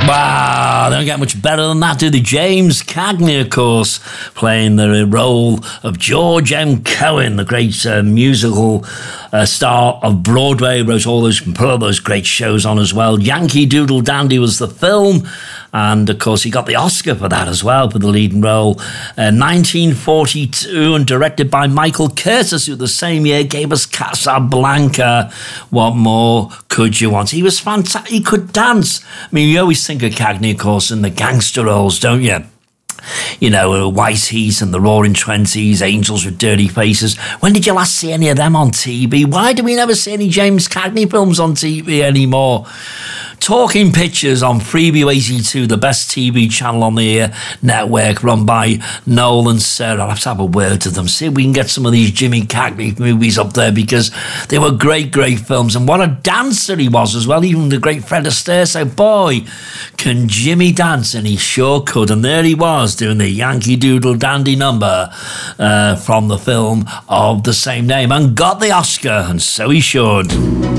Wow, they don't get much better than that, do they? James Cagney, of course, playing the role of George M. Cohan, the great musical star of Broadway, wrote all those great shows on as well. Yankee Doodle Dandy was the film, and of course he got the Oscar for that as well, for the leading role. 1942, and directed by Michael Curtis, who the same year gave us Casablanca. What more could you want? He was fantastic. He could dance. I mean, you always think of Cagney, of course, in the gangster roles, don't you? You know, White Heat and the Roaring Twenties, Angels with Dirty Faces. When did you last see any of them on TV? Why do we never see any James Cagney films on TV anymore? Talking Pictures on Freeview 82, the best TV channel on the network, run by Noel and Sarah. I'll have to have a word to them, see if we can get some of these Jimmy Cagney movies up there, because they were great, great films. And what a dancer he was as well, even the great Fred Astaire. So, boy, can Jimmy dance, and he sure could. And there he was doing the Yankee Doodle Dandy number from the film of the same name, and got the Oscar, and so he should.